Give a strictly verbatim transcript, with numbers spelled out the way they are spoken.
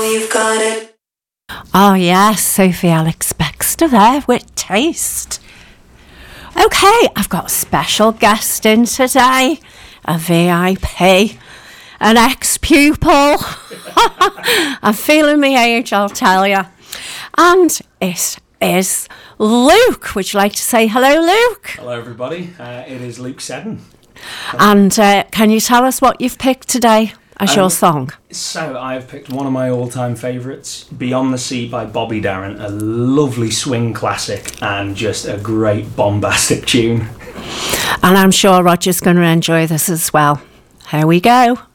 you've got it. Oh yes, Sophie Alex Baxter there with Taste. Okay, I've got a special guest in today, a V I P, an ex-pupil. I'm feeling my age, I'll tell you. And it is Luke. Would you like to say hello, Luke? Hello, everybody. Uh, it is Luke Seddon. And uh, can you tell us what you've picked today as Um, your song? So I've picked one of my all-time favourites, Beyond the Sea by Bobby Darin, a lovely swing classic and just a great bombastic tune. And I'm sure Roger's going to enjoy this as well. Here we go.